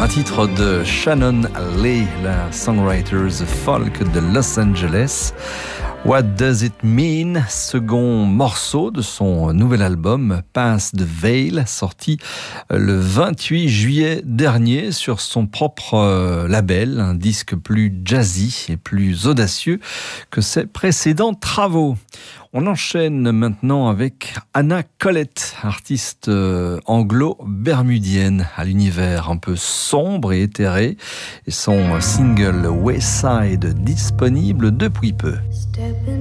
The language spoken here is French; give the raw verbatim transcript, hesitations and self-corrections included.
Un titre de Shannon Lee, la songwriter folk de Los Angeles. What Does It Mean? Second morceau de son nouvel album Past the Veil, sorti le vingt-huit juillet dernier sur son propre label, un disque plus jazzy et plus audacieux que ses précédents travaux. On enchaîne maintenant avec Anna Collette, artiste anglo-bermudienne à l'univers un peu sombre et éthéré, et son single Wayside disponible depuis peu.